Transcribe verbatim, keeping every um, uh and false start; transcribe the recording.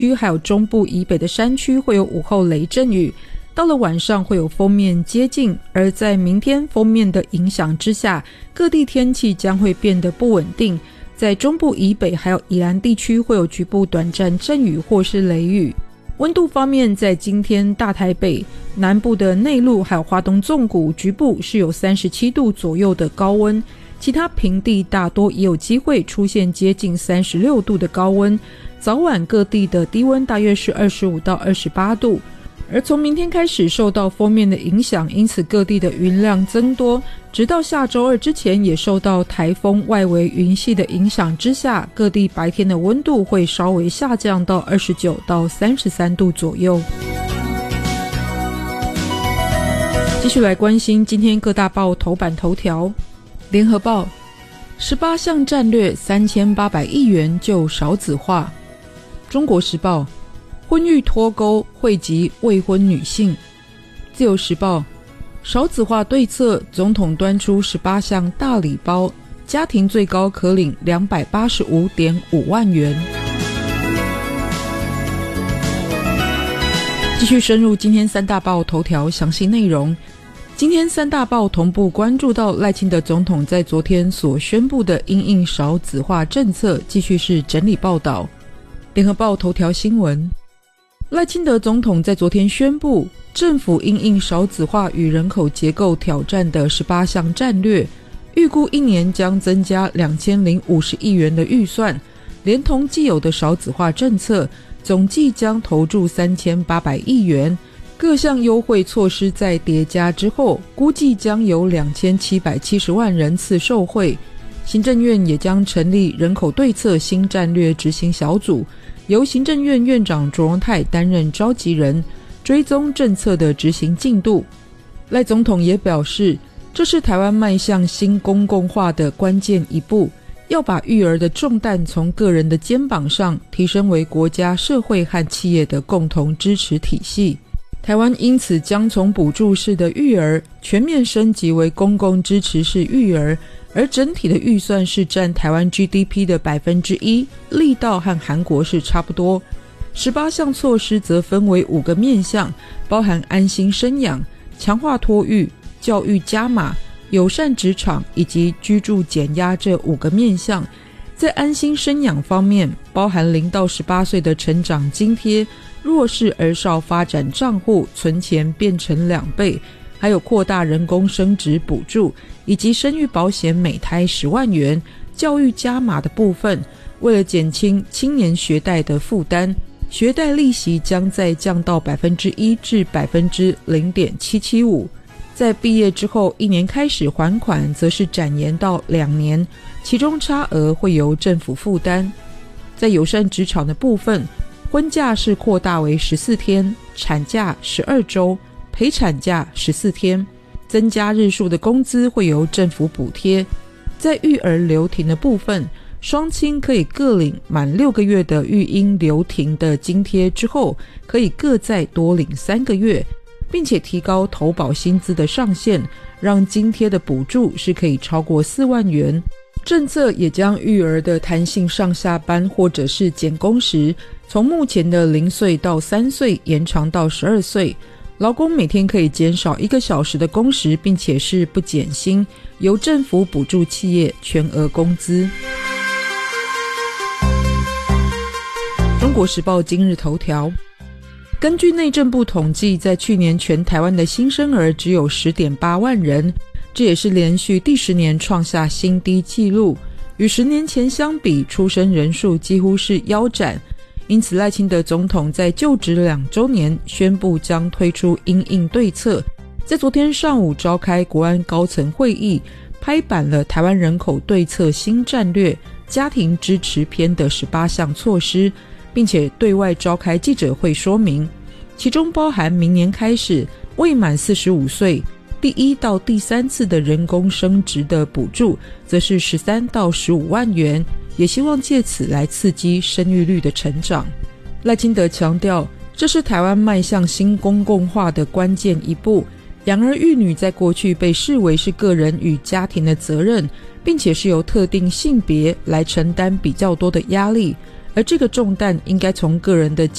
区还有中部以北的山区会有午后雷阵雨，到了晚上会有锋面接近，而在明天锋面的影响之下，各地天气将会变得不稳定，在中部以北还有宜兰地区会有局部短暂阵雨或是雷雨。温度方面，在今天大台北南部的内陆还有花东纵谷局部是有三十七度左右的高温，其他平地大多也有机会出现接近三十六度的高温，早晚各地的低温大约是二十五到二十八度。而从明天开始受到锋面的影响，因此各地的云量增多，直到下周二之前也受到台风外围云系的影响之下，各地白天的温度会稍微下降到二十九到三十三度左右。继续来关心今天各大报头版头条。联合报，十八项战略三千八百亿元救少子化。中国时报，婚育脱钩惠及未婚女性。自由时报，少子化对策，总统端出十八项大礼包，家庭最高可领 两百八十五点五万元。继续深入今天三大报头条详细内容。今天三大报同步关注到赖清德总统在昨天所宣布的因应少子化政策，继续是整理报道。联合报头条新闻，赖清德总统在昨天宣布，政府因应少子化与人口结构挑战的十八项战略，预估一年将增加两千零五十亿元的预算，连同既有的少子化政策，总计将投注三千八百亿元。各项优惠措施在叠加之后，估计将有两千七百七十万人次受惠。行政院也将成立人口对策新战略执行小组，由行政院院长卓荣泰担任召集人，追踪政策的执行进度。赖总统也表示，这是台湾迈向新公共化的关键一步，要把育儿的重担从个人的肩膀上提升为国家、社会和企业的共同支持体系。台湾因此将从补助式的育儿全面升级为公共支持式育儿，而整体的预算是占台湾 G D P 的百分之一，力道和韩国是差不多。十八项措施则分为五个面向，包含安心生养、强化托育、教育加码、友善职场以及居住减压这五个面向。在安心生养方面，包含零到十八岁的成长津贴、弱势儿少发展账户存钱变成两倍，还有扩大人工生殖补助，以及生育保险每胎十万元。教育加码的部分，为了减轻青年学贷的负担，学贷利息将再降到百分之一至百分之零点七七五。在毕业之后一年开始还款，则是展延到两年，其中差额会由政府负担。在友善职场的部分，婚假是扩大为十四天，产假十二周，陪产假十四天，增加日数的工资会由政府补贴。在育儿留停的部分，双亲可以各领满六个月的育婴留停的津贴之后，可以各再多领三个月，并且提高投保薪资的上限，让津贴的补助是可以超过四万元。政策也将育儿的弹性上下班或者是减工时，从目前的零岁到三岁延长到十二岁，劳工每天可以减少一个小时的工时，并且是不减薪，由政府补助企业全额工资。中国时报今日头条，根据内政部统计，在去年全台湾的新生儿只有 十点八万人，这也是连续第十年创下新低纪录，与十年前相比，出生人数几乎是腰斩。因此赖清德总统在就职两周年宣布将推出因应对策，在昨天上午召开国安高层会议，拍板了台湾人口对策新战略家庭支持篇的十八项措施，并且对外召开记者会说明，其中包含明年开始未满四十五岁第一到第三次的人工生殖的补助，则是十三到十五万元，也希望借此来刺激生育率的成长。赖清德强调，这是台湾迈向新公共化的关键一步，养儿育女在过去被视为是个人与家庭的责任，并且是由特定性别来承担比较多的压力， 而这个重担应该从个人的